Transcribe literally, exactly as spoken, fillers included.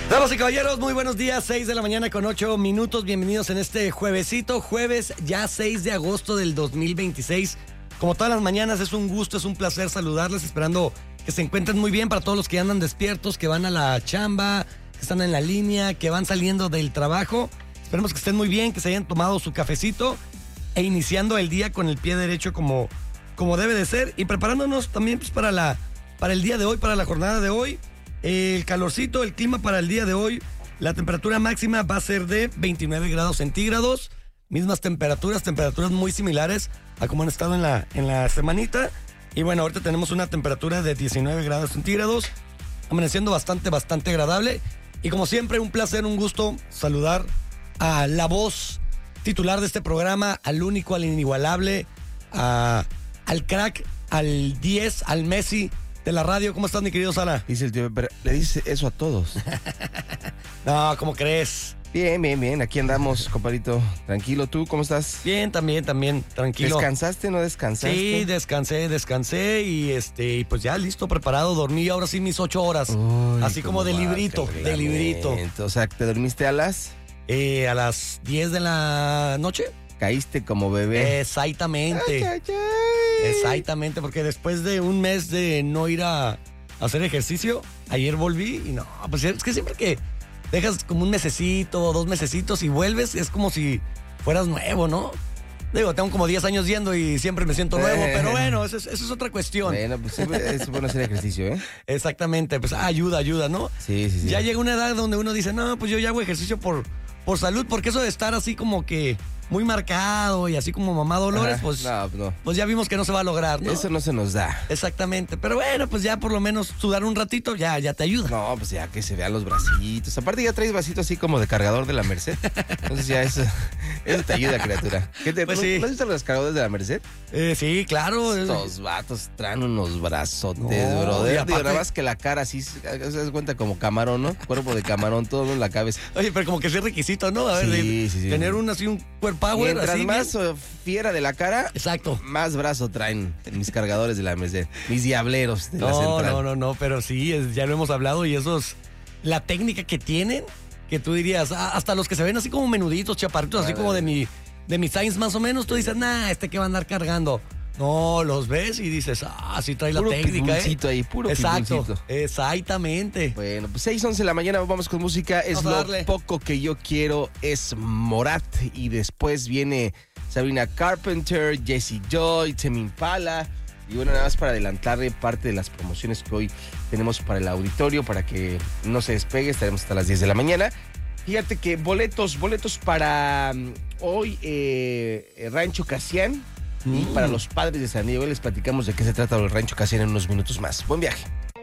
Damas y caballeros, muy buenos días, seis de la mañana con ocho minutos, bienvenidos en este juevesito, jueves ya seis de agosto del dos mil veintiséis. Como todas las mañanas es un gusto, es un placer saludarles, esperando que se encuentren muy bien para todos los que andan despiertos, que van a la chamba, que están en la línea, que van saliendo del trabajo. Esperemos que estén muy bien, que se hayan tomado su cafecito e iniciando el día con el pie derecho como, como debe de ser y preparándonos también pues, para, la, para el día de hoy, para la jornada de hoy. El calorcito, el clima para el día de hoy, la temperatura máxima va a ser de veintinueve grados centígrados, mismas temperaturas, temperaturas muy similares a como han estado en la, en la semanita. Y bueno, ahorita tenemos una temperatura de diecinueve grados centígrados, amaneciendo bastante, bastante agradable. Y como siempre, un placer, un gusto saludar a la voz titular de este programa, al único, al inigualable, a, al crack, al diez, al Messi de la radio. ¿Cómo estás, mi querido Sala? Dice el tío, pero le dice eso a todos. No, ¿cómo crees? Bien, bien, bien. Aquí andamos, compadrito. Tranquilo. ¿Tú cómo estás? Bien, también, también. Tranquilo. ¿Descansaste o no descansaste? Sí, descansé, descansé y este, y pues ya listo, preparado. Dormí ahora sí mis ocho horas. Uy, así como de librito, de librito. O sea, ¿te dormiste a las? Eh, a las diez de la noche. Caíste como bebé. Exactamente. Ay, ay, ay. Exactamente, porque después de un mes de no ir a hacer ejercicio, ayer volví y no, pues es que siempre que dejas como un mesecito, dos mesecitos y vuelves, es como si fueras nuevo, ¿no? Digo, tengo como diez años yendo y siempre me siento nuevo, Eh. pero bueno, eso es, eso es otra cuestión. Bueno, pues siempre es bueno hacer ejercicio, ¿eh? Exactamente, pues ah, ayuda, ayuda, ¿no? Sí, sí, sí. Ya llega una edad donde uno dice, no, pues yo ya hago ejercicio por, por salud, porque eso de estar así como que muy marcado y así como mamá Dolores, Ajá, pues, no, no. pues ya vimos que no se va a lograr, ¿no? Eso no se nos da. Exactamente, pero bueno, pues ya por lo menos sudar un ratito ya, ya te ayuda. No, pues ya que se vean los bracitos. Aparte ya traes bracitos así como de cargador de la Merced. Entonces ya eso, eso te ayuda, criatura. ¿Qué te, Pues ¿no, sí. ¿no has visto los cargadores de la Merced? Eh, sí, claro. Estos vatos traen unos brazotes, No, brother. y aparte- Digo, nada más que la cara así, se das cuenta como camarón, ¿no? Cuerpo de camarón, todo en la cabeza. Oye, pero como que sí es requisito, ¿no? A ver, Sí, de- sí, sí. tener un así un core power Mientras así. más bien- eh, fiera de la cara, Exacto. más brazo traen mis cargadores de la Merced. Mis diableros de la No, central. no, no, no, pero sí, es- ya lo hemos hablado y eso es la técnica que tienen, que tú dirías, ah, hasta los que se ven así como menuditos, chaparritos, así Ah, como de dale. mi, de mi size más o menos, tú dices, nah, este que va a andar cargando. No, los ves y dices, ah, sí trae Puro la técnica, ¿eh? pitbullcito ahí, puro Exacto, pitbullcito. exactamente. Bueno, pues seis once de la mañana, vamos con música. Es Vamos a lo darle. poco que yo quiero, es Morat. Y después viene Sabrina Carpenter, Jessie Joy, Tame Impala. Y bueno, nada más para adelantarle parte de las promociones que hoy tenemos para el auditorio, para que no se despegue, estaremos hasta las diez de la mañana. Fíjate que boletos, boletos para um, hoy, eh, Rancho Casián. Y Mm. para los padres de San Diego, les platicamos de qué se trata el Rancho Casián en unos minutos más. Buen viaje.